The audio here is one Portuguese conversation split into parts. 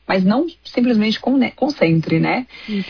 mas não simplesmente concentre, né?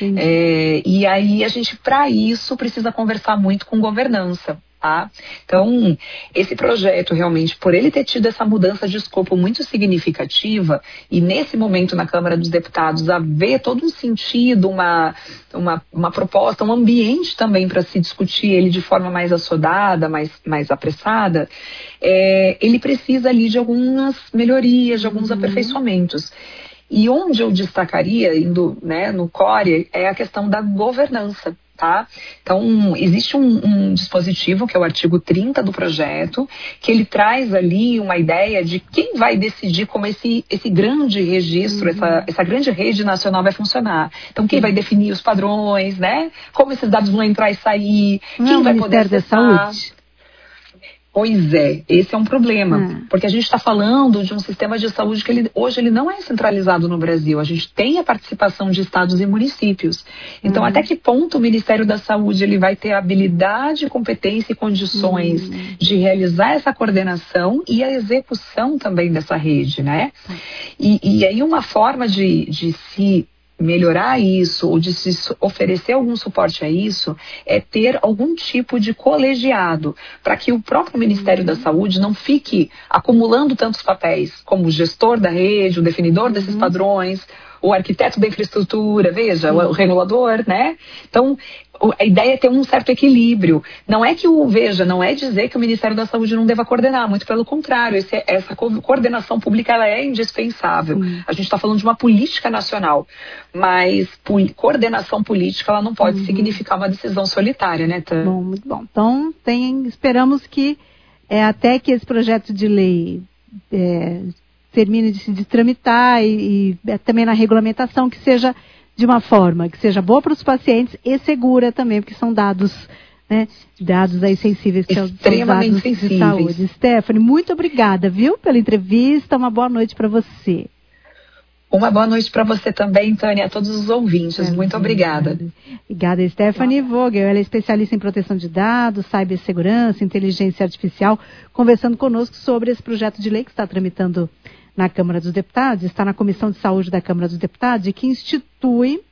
E aí a gente, para isso, precisa conversar muito com governança. Tá? Então, esse projeto realmente, por ele ter tido essa mudança de escopo muito significativa, e nesse momento na Câmara dos Deputados haver todo um sentido, uma proposta, um ambiente também para se discutir ele de forma mais assodada, mais apressada, ele precisa ali de algumas melhorias, de alguns aperfeiçoamentos. E onde eu destacaria, indo, né, no core, é a questão da governança. Tá? Então, existe um dispositivo, que é o artigo 30 do projeto, que ele traz ali uma ideia de quem vai decidir como esse grande registro, essa grande rede nacional vai funcionar. Então, quem vai definir os padrões, né? Como esses dados vão entrar e sair, quem vai poder acessar. Ministério da Saúde? Pois é, esse é um problema, porque a gente está falando de um sistema de saúde que hoje ele não é centralizado no Brasil, a gente tem a participação de estados e municípios. Então, até que ponto o Ministério da Saúde ele vai ter habilidade, competência e condições de realizar essa coordenação e a execução também dessa rede, né? E aí uma forma de se melhorar isso, ou de se oferecer algum suporte a isso, é ter algum tipo de colegiado, para que o próprio Ministério da Saúde não fique acumulando tantos papéis, como o gestor da rede, o definidor desses padrões, o arquiteto da infraestrutura, veja, o regulador, né? Então, a ideia é ter um certo equilíbrio. Não é que não é dizer que o Ministério da Saúde não deva coordenar, muito pelo contrário, essa coordenação pública ela é indispensável. A gente está falando de uma política nacional, mas coordenação política ela não pode significar uma decisão solitária, né, Tânia? Bom, muito bom. Então, esperamos que até que esse projeto de lei termine de tramitar e também na regulamentação que seja de uma forma que seja boa para os pacientes e segura também, porque são dados, né, dados aí sensíveis, que extremamente são dados sensíveis. De saúde. Stephanie, muito obrigada, viu, pela entrevista, uma boa noite para você. Uma boa noite para você também, Tânia, a todos os ouvintes. Muito obrigada. Obrigada, Stephanie Vogel. Ela é especialista em proteção de dados, cibersegurança, inteligência artificial, conversando conosco sobre esse projeto de lei que está tramitando na Câmara dos Deputados, está na Comissão de Saúde da Câmara dos Deputados, e que institui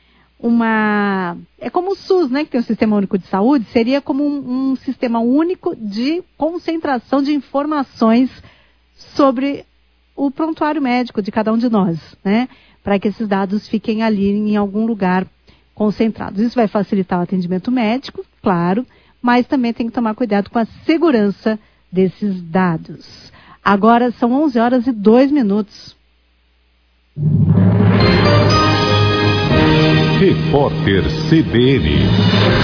é como o SUS, né, que tem um Sistema Único de Saúde, seria como um sistema único de concentração de informações sobre o prontuário médico de cada um de nós, né, para que esses dados fiquem ali em algum lugar concentrados. Isso vai facilitar o atendimento médico, claro, mas também tem que tomar cuidado com a segurança desses dados. Agora são 11h02. Repórter CBN.